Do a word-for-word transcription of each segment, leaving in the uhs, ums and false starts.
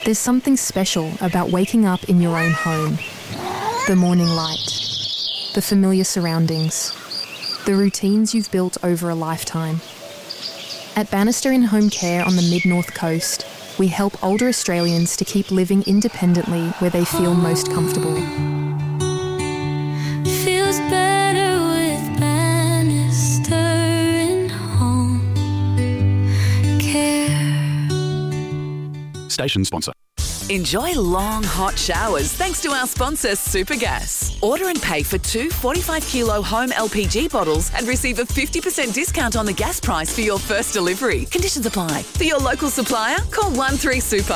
There's something special about waking up in your own home. The morning light, the familiar surroundings, the routines you've built over a lifetime. At Bannister In Home Care on the Mid-North Coast, we help older Australians to keep living independently where they feel most comfortable. Feels better with Bannister In Home Care. Station sponsor. Enjoy long, hot showers thanks to our sponsor, Supergas. Order and pay for two forty-five kilo home L P G bottles and receive a fifty percent discount on the gas price for your first delivery. Conditions apply. For your local supplier, call one three super.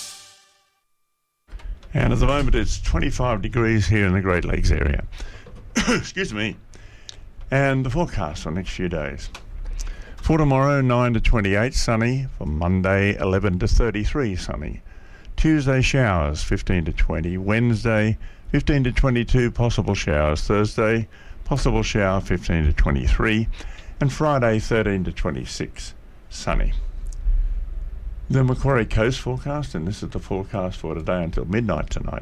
And at the moment it's twenty-five degrees here in the Great Lakes area. Excuse me. And the forecast for the next few days. For tomorrow, nine to twenty-eight, sunny. For Monday, eleven to thirty-three, sunny. Tuesday, showers, fifteen to twenty. Wednesday, fifteen to twenty-two, possible showers. Thursday, possible shower, fifteen to twenty-three. And Friday, thirteen to twenty-six, sunny. The Macquarie Coast forecast, and this is the forecast for today until midnight tonight.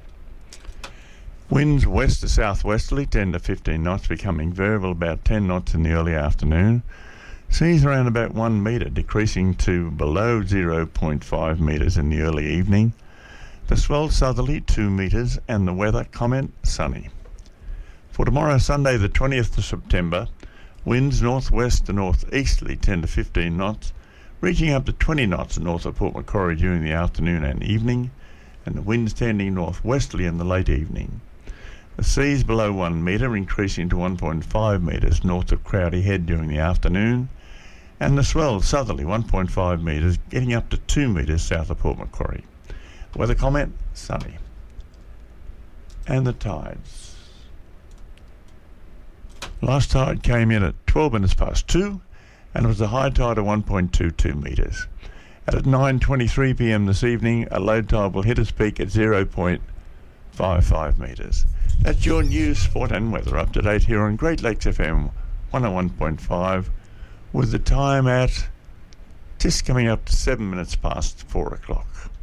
Winds west to southwesterly, ten to fifteen knots, becoming variable about ten knots in the early afternoon. Seas around about one metre, decreasing to below zero point five metres in the early evening. The swell southerly, two metres, and the weather comment, sunny. For tomorrow, Sunday the twentieth of September, winds northwest to northeasterly, ten to fifteen knots, reaching up to twenty knots north of Port Macquarie during the afternoon and evening, and the winds tending northwesterly in the late evening. The seas below one metre, increasing to one point five metres north of Crowdy Head during the afternoon, and the swell southerly, one point five metres, getting up to two metres south of Port Macquarie. Weather comment, sunny. And the tides. Last tide came in at twelve minutes past two, and it was a high tide of one point two two metres. At nine twenty-three p m this evening, a low tide will hit its peak at zero point five five metres. That's your news, sport and weather up to date here on Great Lakes F M one oh one point five, with the time at just coming up to seven minutes past four o'clock.